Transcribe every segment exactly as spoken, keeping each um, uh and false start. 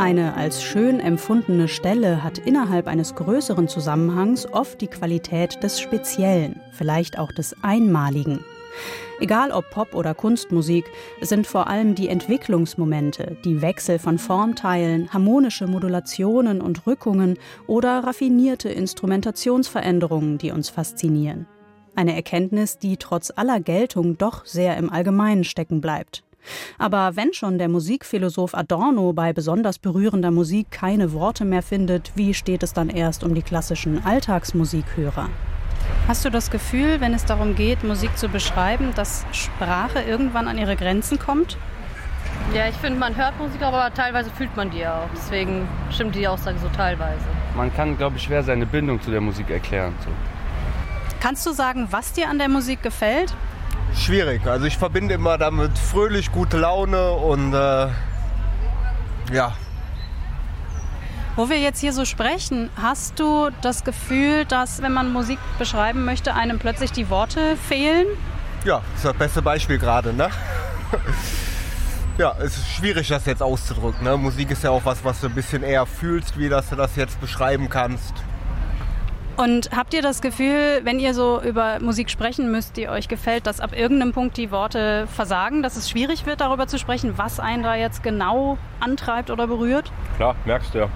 Eine als schön empfundene Stelle hat innerhalb eines größeren Zusammenhangs oft die Qualität des Speziellen, vielleicht auch des Einmaligen. Egal ob Pop- oder Kunstmusik, es sind vor allem die Entwicklungsmomente, die Wechsel von Formteilen, harmonische Modulationen und Rückungen oder raffinierte Instrumentationsveränderungen, die uns faszinieren. Eine Erkenntnis, die trotz aller Geltung doch sehr im Allgemeinen stecken bleibt. Aber wenn schon der Musikphilosoph Adorno bei besonders berührender Musik keine Worte mehr findet, wie steht es dann erst um die klassischen Alltagsmusikhörer? Hast du das Gefühl, wenn es darum geht, Musik zu beschreiben, dass Sprache irgendwann an ihre Grenzen kommt? Ja, ich finde, man hört Musik, aber teilweise fühlt man die ja auch. Deswegen stimmt die Aussage so teilweise. Man kann, glaube ich, schwer seine Bindung zu der Musik erklären. So. Kannst du sagen, was dir an der Musik gefällt? Schwierig. Also ich verbinde immer damit fröhlich, gute Laune und äh, ja. Wo wir jetzt hier so sprechen, hast du das Gefühl, dass, wenn man Musik beschreiben möchte, einem plötzlich die Worte fehlen? Ja, das ist das beste Beispiel gerade, ne? Ja, es ist schwierig, das jetzt auszudrücken, ne? Musik ist ja auch was, was du ein bisschen eher fühlst, wie dass du das jetzt beschreiben kannst. Und habt ihr das Gefühl, wenn ihr so über Musik sprechen müsst, die euch gefällt, dass ab irgendeinem Punkt die Worte versagen, dass es schwierig wird, darüber zu sprechen, was einen da jetzt genau antreibt oder berührt? Klar, merkst du ja.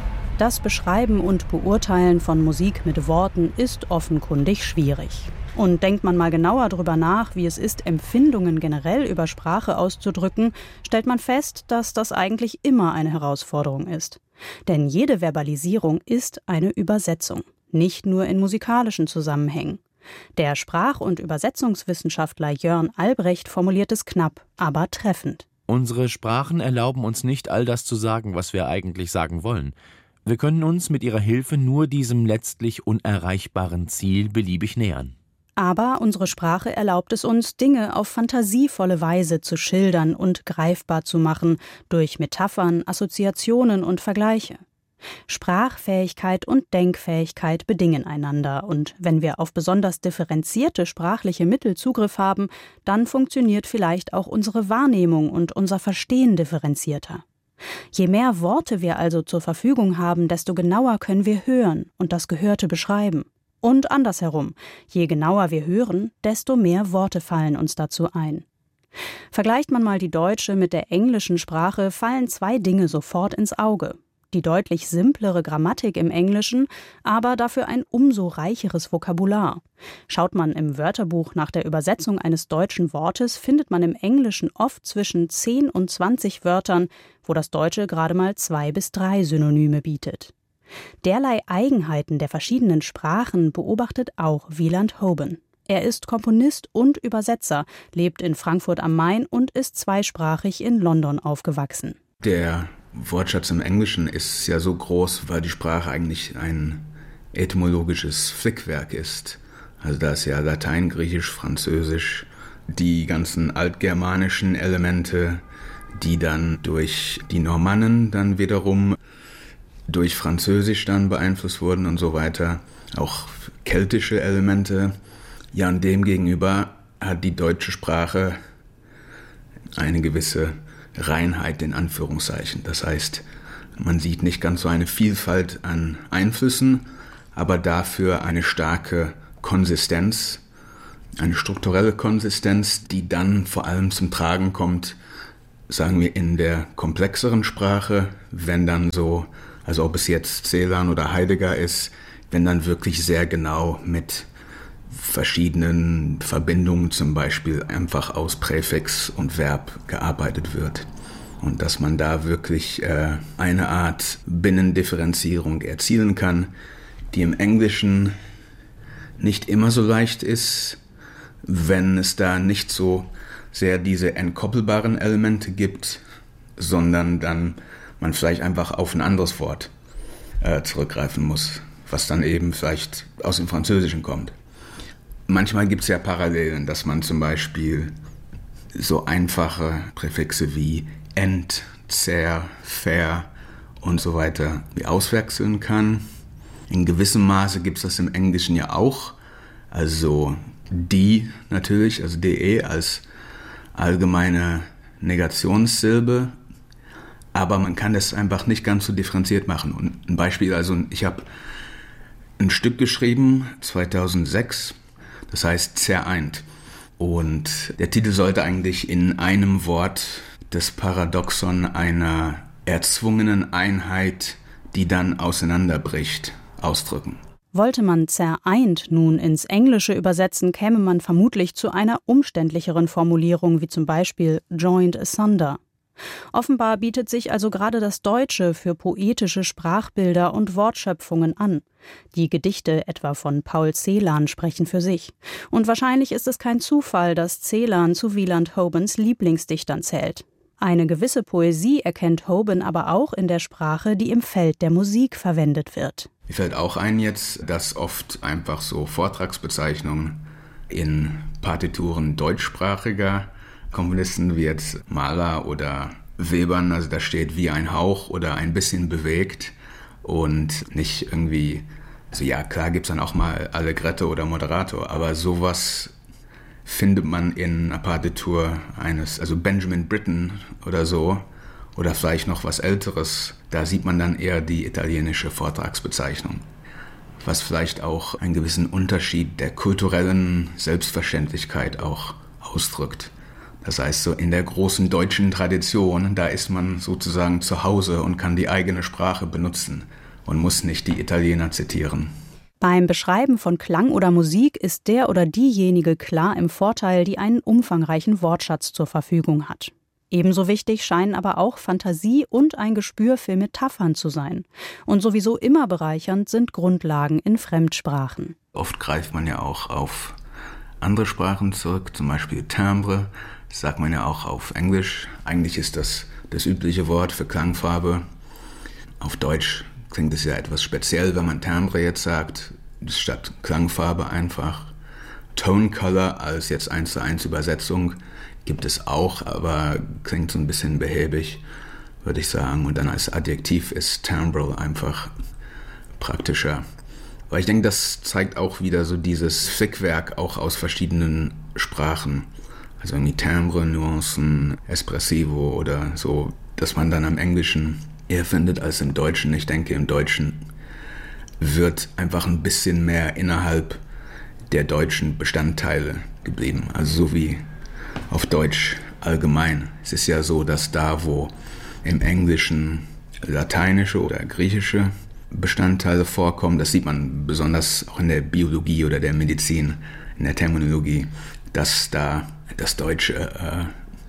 Das Beschreiben und Beurteilen von Musik mit Worten ist offenkundig schwierig. Und denkt man mal genauer drüber nach, wie es ist, Empfindungen generell über Sprache auszudrücken, stellt man fest, dass das eigentlich immer eine Herausforderung ist. Denn jede Verbalisierung ist eine Übersetzung. Nicht nur in musikalischen Zusammenhängen. Der Sprach- und Übersetzungswissenschaftler Jörn Albrecht formuliert es knapp, aber treffend. Unsere Sprachen erlauben uns nicht, all das zu sagen, was wir eigentlich sagen wollen. Wir können uns mit ihrer Hilfe nur diesem letztlich unerreichbaren Ziel beliebig nähern. Aber unsere Sprache erlaubt es uns, Dinge auf fantasievolle Weise zu schildern und greifbar zu machen, durch Metaphern, Assoziationen und Vergleiche. Sprachfähigkeit und Denkfähigkeit bedingen einander und wenn wir auf besonders differenzierte sprachliche Mittel Zugriff haben, dann funktioniert vielleicht auch unsere Wahrnehmung und unser Verstehen differenzierter. Je mehr Worte wir also zur Verfügung haben, desto genauer können wir hören und das Gehörte beschreiben. Und andersherum, je genauer wir hören, desto mehr Worte fallen uns dazu ein. Vergleicht man mal die deutsche mit der englischen Sprache, fallen zwei Dinge sofort ins Auge. Die deutlich simplere Grammatik im Englischen, aber dafür ein umso reicheres Vokabular. Schaut man im Wörterbuch nach der Übersetzung eines deutschen Wortes, findet man im Englischen oft zwischen zehn und zwanzig Wörtern, wo das Deutsche gerade mal zwei bis drei Synonyme bietet. Derlei Eigenheiten der verschiedenen Sprachen beobachtet auch Wieland Hoban. Er ist Komponist und Übersetzer, lebt in Frankfurt am Main und ist zweisprachig in London aufgewachsen. Der Wortschatz im Englischen ist ja so groß, weil die Sprache eigentlich ein etymologisches Flickwerk ist. Also da ist ja Latein, Griechisch, Französisch, die ganzen altgermanischen Elemente, die dann durch die Normannen dann wiederum durch Französisch dann beeinflusst wurden und so weiter. Auch keltische Elemente. Ja, und demgegenüber hat die deutsche Sprache eine gewisse Reinheit in Anführungszeichen. Das heißt, man sieht nicht ganz so eine Vielfalt an Einflüssen, aber dafür eine starke Konsistenz, eine strukturelle Konsistenz, die dann vor allem zum Tragen kommt, sagen wir, in der komplexeren Sprache, wenn dann so, also ob es jetzt Celan oder Heidegger ist, wenn dann wirklich sehr genau mit verschiedenen Verbindungen, zum Beispiel einfach aus Präfix und Verb gearbeitet wird. Und dass man da wirklich äh, eine Art Binnendifferenzierung erzielen kann, die im Englischen nicht immer so leicht ist, wenn es da nicht so sehr diese entkoppelbaren Elemente gibt, sondern dann man vielleicht einfach auf ein anderes Wort äh, zurückgreifen muss, was dann eben vielleicht aus dem Französischen kommt. Manchmal gibt es ja Parallelen, dass man zum Beispiel so einfache Präfixe wie ent, zer, ver und so weiter auswechseln kann. In gewissem Maße gibt es das im Englischen ja auch. Also die natürlich, also de als allgemeine Negationssilbe. aber man kann das einfach nicht ganz so differenziert machen. Und ein Beispiel, also ich habe ein Stück geschrieben, zweitausendsechs, das heißt Zereint. Und der Titel sollte eigentlich in einem Wort das Paradoxon einer erzwungenen Einheit, die dann auseinanderbricht, ausdrücken. Wollte man zereint nun ins Englische übersetzen, käme man vermutlich zu einer umständlicheren Formulierung, wie zum Beispiel joined asunder. Offenbar bietet sich also gerade das Deutsche für poetische Sprachbilder und Wortschöpfungen an. Die Gedichte etwa von Paul Celan sprechen für sich. Und wahrscheinlich ist es kein Zufall, dass Celan zu Wieland Hobens Lieblingsdichtern zählt. Eine gewisse Poesie erkennt Hoban aber auch in der Sprache, die im Feld der Musik verwendet wird. Mir fällt auch ein jetzt, dass oft einfach so Vortragsbezeichnungen in Partituren deutschsprachiger Komponisten wie jetzt Mahler oder Webern, also da steht wie ein Hauch oder ein bisschen bewegt und nicht irgendwie, also ja klar gibt es dann auch mal Allegretto oder Moderato, aber sowas findet man in einer Partitur eines, also Benjamin Britten oder so, oder vielleicht noch was Älteres, da sieht man dann eher die italienische Vortragsbezeichnung, was vielleicht auch einen gewissen Unterschied der kulturellen Selbstverständlichkeit auch ausdrückt. Das heißt, so in der großen deutschen Tradition, da ist man sozusagen zu Hause und kann die eigene Sprache benutzen und muss nicht die Italiener zitieren. Beim Beschreiben von Klang oder Musik ist der oder diejenige klar im Vorteil, die einen umfangreichen Wortschatz zur Verfügung hat. Ebenso wichtig scheinen aber auch Fantasie und ein Gespür für Metaphern zu sein. Und sowieso immer bereichernd sind Grundlagen in Fremdsprachen. Oft greift man ja auch auf andere Sprachen zurück, zum Beispiel Timbre, das sagt man ja auch auf Englisch. Eigentlich ist das das übliche Wort für Klangfarbe. Auf Deutsch klingt es ja etwas speziell, wenn man Timbre jetzt sagt, statt Klangfarbe einfach. Tone Color als jetzt eins zu eins Übersetzung gibt es auch, aber klingt so ein bisschen behäbig, würde ich sagen. Und dann als Adjektiv ist Timbre einfach praktischer. Aber ich denke, das zeigt auch wieder so dieses Flickwerk auch aus verschiedenen Sprachen. Also irgendwie Timbre, Nuancen, Espressivo oder so, dass man dann am Englischen eher findet als im Deutschen. Ich denke, im Deutschen wird einfach ein bisschen mehr innerhalb der deutschen Bestandteile geblieben. Also so wie auf Deutsch allgemein. Es ist ja so, dass da, wo im Englischen lateinische oder griechische Bestandteile vorkommen, das sieht man besonders auch in der Biologie oder der Medizin, in der Terminologie, dass da das Deutsche äh,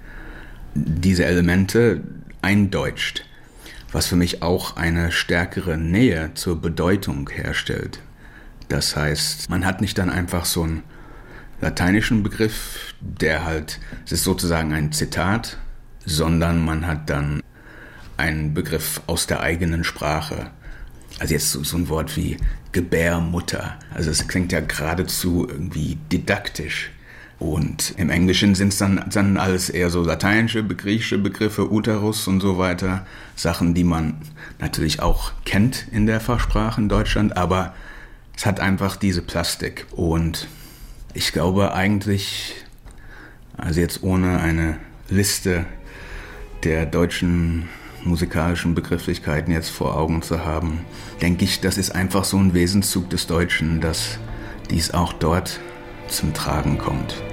diese Elemente eindeutscht, was für mich auch eine stärkere Nähe zur Bedeutung herstellt. Das heißt, man hat nicht dann einfach so einen lateinischen Begriff, der halt, es ist sozusagen ein Zitat, sondern man hat dann einen Begriff aus der eigenen Sprache. Also jetzt so, so ein Wort wie Gebärmutter. Also es klingt ja geradezu irgendwie didaktisch. Und im Englischen sind es dann, dann alles eher so lateinische, griechische Begriffe, Uterus und so weiter. Sachen, die man natürlich auch kennt in der Fachsprache in Deutschland, aber es hat einfach diese Plastik. Und ich glaube eigentlich, also jetzt ohne eine Liste der deutschen musikalischen Begrifflichkeiten jetzt vor Augen zu haben, denke ich, das ist einfach so ein Wesenszug des Deutschen, dass dies auch dort zum Tragen kommt.